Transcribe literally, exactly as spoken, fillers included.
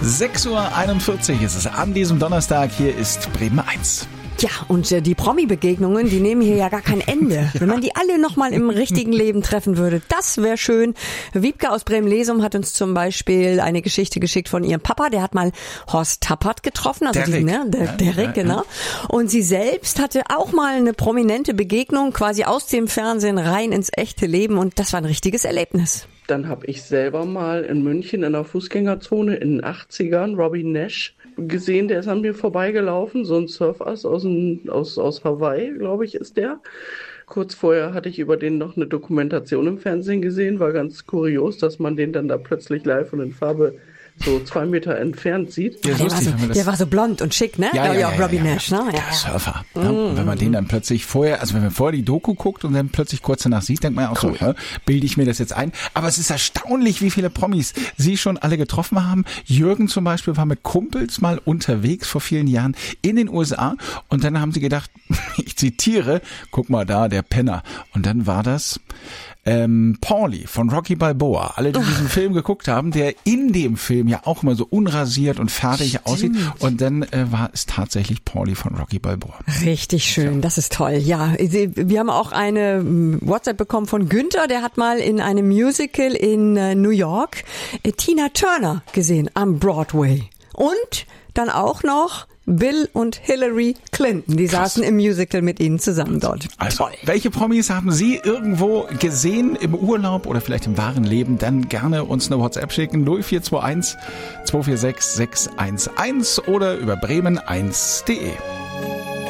sechs Uhr einundvierzig ist es an diesem Donnerstag. Hier ist Bremen eins. Ja, und äh, die Promi-Begegnungen, die nehmen hier ja gar kein Ende. Ja. Wenn man die alle nochmal im richtigen Leben treffen würde, das wäre schön. Wiebke aus Bremen-Lesum hat uns zum Beispiel eine Geschichte geschickt von ihrem Papa. Der hat mal Horst Tappert getroffen. Also der die, Rick. Ne, der, ja, der Rick, ja, genau. Ja. Und sie selbst hatte auch mal eine prominente Begegnung, quasi aus dem Fernsehen rein ins echte Leben. Und das war ein richtiges Erlebnis. Dann habe ich selber mal in München in der Fußgängerzone in den achtzigern Robbie Nash gesehen, der ist an mir vorbeigelaufen, so ein Surfass aus, aus, aus Hawaii, glaube ich, ist der. Kurz vorher hatte ich über den noch eine Dokumentation im Fernsehen gesehen, war ganz kurios, dass man den dann da plötzlich live und in Farbe so zwei Meter entfernt sieht. Ja, der, lustig, war so, der war so blond und schick, ne? Ja, ja, ja, ja, Robbie ja, Nash, ja. ne? Ja, der ja. Surfer. Mm, Ja. Und wenn man den dann plötzlich vorher, also wenn man vorher die Doku guckt und dann plötzlich kurz danach sieht, denkt man ja auch cool. So, ja, bilde ich mir das jetzt ein. Aber es ist erstaunlich, wie viele Promis Sie schon alle getroffen haben. Jürgen zum Beispiel war mit Kumpels mal unterwegs vor vielen Jahren in den U S A und dann haben sie gedacht, ich zitiere, guck mal da, der Penner. Und dann war das Ähm, Paulie von Rocky Balboa, alle, die diesen Film geguckt haben, der in dem Film ja auch immer so unrasiert und fertig Stimmt. aussieht. Und dann äh, war es tatsächlich Paulie von Rocky Balboa. Richtig schön, ja. Das ist toll. Ja, wir haben auch eine WhatsApp bekommen von Günther, der hat mal in einem Musical in New York Tina Turner gesehen am Broadway. Und dann auch noch Bill und Hillary Clinton, die Krass. saßen im Musical mit ihnen zusammen dort. Also, Toll. Welche Promis haben Sie irgendwo gesehen im Urlaub oder vielleicht im wahren Leben? Dann gerne uns eine WhatsApp schicken, null vier zwei eins zwei vier sechs sechs eins eins oder über bremen eins punkt de.